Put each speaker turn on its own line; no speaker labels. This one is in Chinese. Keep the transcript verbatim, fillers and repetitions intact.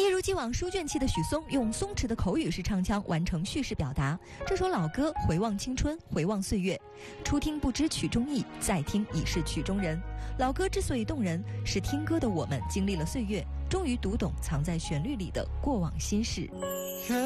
一如既往，书卷气的许嵩用松弛的口语式唱腔完成叙事表达。这首老歌回望青春，回望岁月，初听不知曲中意，再听已是曲中人。老歌之所以动人，是听歌的我们经历了岁月，终于读懂藏在旋律里的过往心事。